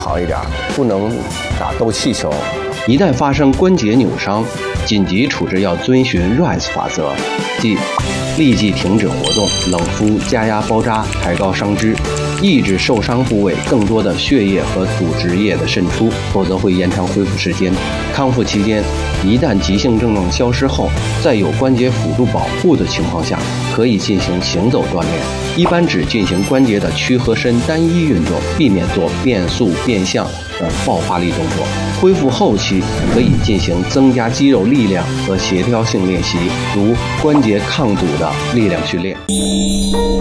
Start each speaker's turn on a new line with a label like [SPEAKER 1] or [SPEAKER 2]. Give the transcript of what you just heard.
[SPEAKER 1] 好一点，不能打斗气球。
[SPEAKER 2] 一旦发生关节扭伤，紧急处置要遵循 RICE 法则，即立即停止活动、冷敷、加压包扎、抬高伤肢，抑制受伤部位更多的血液和组织液的渗出，否则会延长恢复时间。康复期间，一旦急性症状消失后，在有关节辅助保护的情况下，可以进行行走锻炼。一般只进行关节的屈和伸单一运动，避免做变速、变向的爆发力动作。恢复后期可以进行增加肌肉力量和协调性练习，如关节抗阻的力量训练。